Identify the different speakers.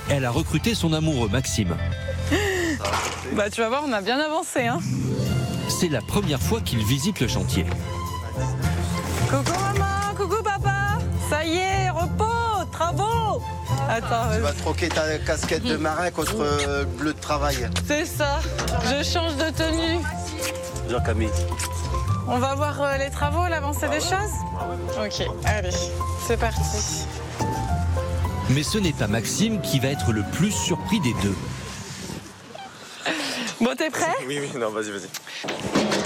Speaker 1: elle a recruté son amoureux Maxime.
Speaker 2: Bah tu vas voir, on a bien avancé hein.
Speaker 1: C'est la première fois qu'il visite le chantier.
Speaker 2: Coucou maman, coucou papa. Ça y est, repos, travaux. Attends,
Speaker 3: Tu vas troquer ta casquette de marin contre bleu de travail.
Speaker 2: c'est ça, je change de tenue.
Speaker 3: Jean-Camille.
Speaker 2: On va voir les travaux, l'avancée des choses. Ok, allez, c'est parti.
Speaker 1: Mais ce n'est pas Maxime qui va être le plus surpris des deux.
Speaker 2: Bon, t'es prêt?
Speaker 3: Oui, non, vas-y.